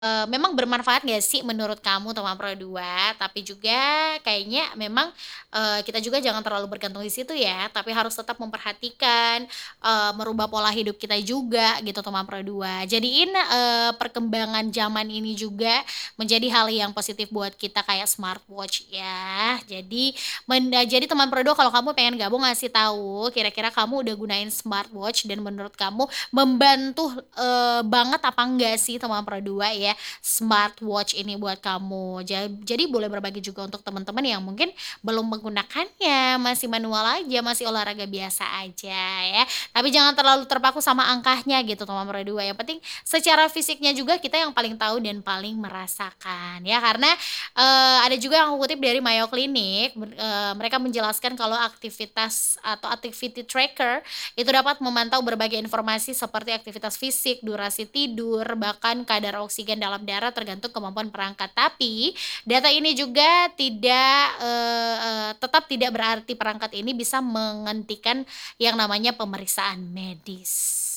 Memang bermanfaat nggak sih menurut kamu teman Pro 2? Tapi juga kayaknya memang, kita juga jangan terlalu bergantung di situ ya, tapi harus tetap memperhatikan, merubah pola hidup kita juga gitu teman Pro 2. Jadiin, perkembangan zaman ini juga menjadi hal yang positif buat kita kayak smartwatch ya. Jadi teman Pro 2 kalau kamu pengen gabung ngasih tahu kira-kira kamu udah gunain smartwatch dan menurut kamu membantu, banget apa enggak sih teman Pro 2 ya, smartwatch ini buat kamu. Jadi boleh berbagi juga untuk teman-teman yang mungkin belum menggunakannya, masih manual aja, masih olahraga biasa aja ya. Tapi jangan terlalu terpaku sama angkanya gitu teman Pro 2, yang penting secara fisiknya juga kita yang paling tahu dan paling merasakan ya. Karena, ada juga yang aku kutip dari Mayo Clinic, mereka menjelaskan kalau aktivitas atau activity tracker itu dapat memantau berbagai informasi seperti aktivitas fisik, durasi tidur, bahkan kadar oksigen dalam darah tergantung kemampuan perangkat. Tapi data ini juga tetap tidak berarti perangkat ini bisa menghentikan yang namanya pemeriksaan medis.